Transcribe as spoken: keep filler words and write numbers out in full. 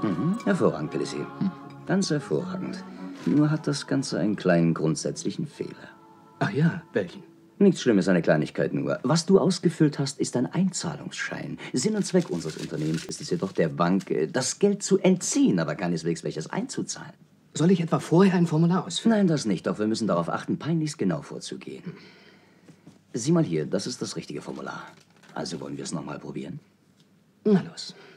Mhm. Hervorragend, Felicie. Hm. Ganz hervorragend. Nur hat das Ganze einen kleinen grundsätzlichen Fehler. Ach ja, welchen? Nichts Schlimmes, eine Kleinigkeit nur. Was du ausgefüllt hast, ist ein Einzahlungsschein. Sinn und Zweck unseres Unternehmens ist es jedoch, der Bank das Geld zu entziehen, aber keineswegs welches einzuzahlen. Soll ich etwa vorher ein Formular ausfüllen? Nein, das nicht. Doch wir müssen darauf achten, peinlichst genau vorzugehen. Hm. Sieh mal hier, das ist das richtige Formular. Also wollen wir es nochmal probieren? Na los.